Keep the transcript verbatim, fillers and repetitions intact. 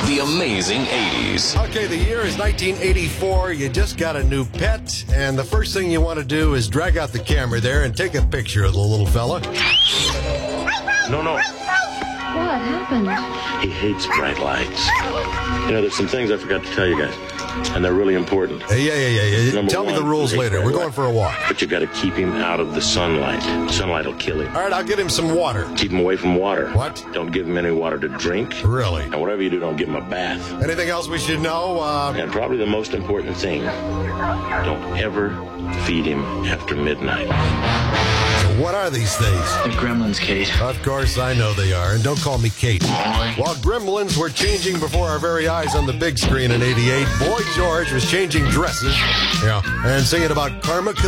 The amazing eighties. Okay, the year is nineteen eighty-four. You just got a new pet, and the first thing you want to do is drag out the camera there and take a picture of the little fella. No, no. What happened? He hates bright lights. You know, there's some things I forgot to tell you guys, and they're really important. Hey, yeah, yeah, yeah. yeah. Number Tell me one, the rules he hates later. bright We're going lights. for a walk. But you got to keep him out of the sunlight. Sunlight will kill him. All right, I'll get him some water. Keep him away from water. What? Don't give him any water to drink. Really? And whatever you do, don't give him a bath. Anything else we should know? Uh, And probably the most important thing, don't ever feed him after midnight. so what are these things? The Gremlins, Kate. Of course, I know they are, and don't call me Kate. While Gremlins were changing before our very eyes on the big screen in eighty-eight, Boy George was changing dresses, yeah, and singing about karma.